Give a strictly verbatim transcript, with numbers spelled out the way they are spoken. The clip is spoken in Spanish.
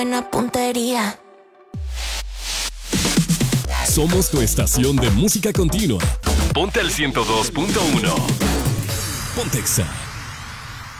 buena puntería. Somos tu estación de música continua. Ponte al ciento dos punto uno. Pontexa.